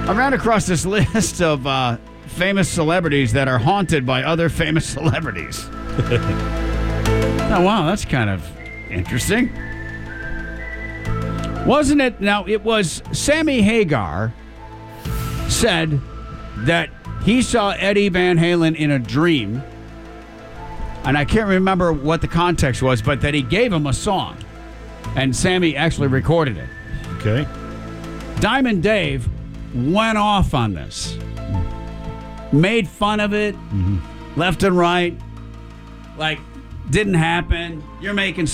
I ran across this list of famous celebrities that are haunted by other famous celebrities. Oh, wow, that's kind of interesting. Wasn't it? Now, it was Sammy Hagar said that he saw Eddie Van Halen in a dream. And I can't remember what the context was, but that he gave him a song. And Sammy actually recorded it. Okay. Diamond Dave went off on this. Made fun of it, left and right. Like, didn't happen. You're making